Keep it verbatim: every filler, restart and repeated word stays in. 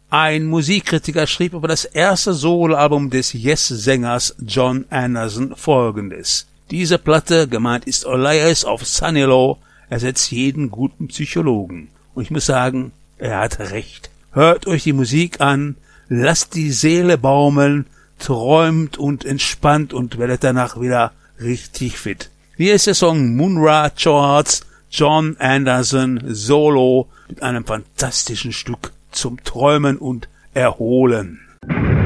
Ein Musikkritiker schrieb über das erste Soloalbum des Yes-Sängers Jon Anderson Folgendes: Diese Platte, gemeint ist Elias of Sunnylow, ersetzt jeden guten Psychologen. Und ich muss sagen, er hat recht. Hört euch die Musik an, lasst die Seele baumeln, träumt und entspannt und werdet danach wieder richtig fit. Hier ist der Song Munra Charts, Jon Anderson Solo mit einem fantastischen Stück zum Träumen und Erholen.